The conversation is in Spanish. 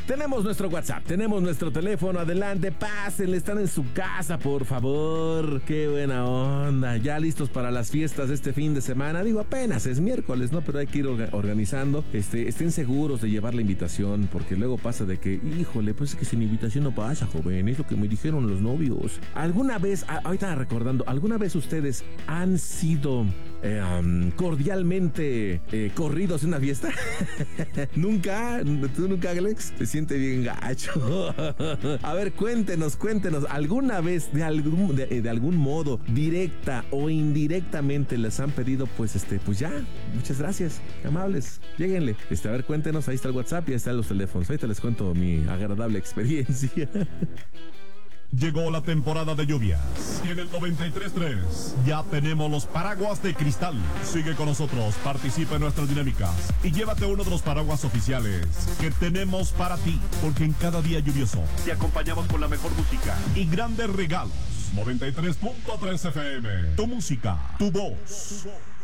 Tenemos nuestro WhatsApp, tenemos nuestro teléfono, adelante, pásenle, están en su casa, por favor. Qué buena onda, ya listos para las fiestas de este fin de semana. Digo, apenas es miércoles, ¿no? Pero hay que ir organizando. Estén seguros de llevar la invitación, porque luego pasa de que, híjole, pues es que sin invitación no pasa, joven, es lo que me dijeron los novios. ¿Alguna vez, ahorita recordando, alguna vez ustedes han sido cordialmente corridos en una fiesta? ¿Nunca? ¿Tú nunca, Alex? Se siente bien gacho. A ver, cuéntenos, ¿alguna vez de algún modo, directa o indirectamente les han pedido, pues ya, muchas gracias, amables, lléguenle? A ver, cuéntenos, ahí está el WhatsApp y ahí están los teléfonos. Ahorita les cuento mi agradable experiencia. Llegó la temporada de lluvias y en el 93.3 ya tenemos los paraguas de cristal. Sigue con nosotros, participa en nuestras dinámicas y llévate uno de los paraguas oficiales que tenemos para ti, porque en cada día lluvioso te acompañamos con la mejor música y grandes regalos. 93.3 FM, tu música, tu voz.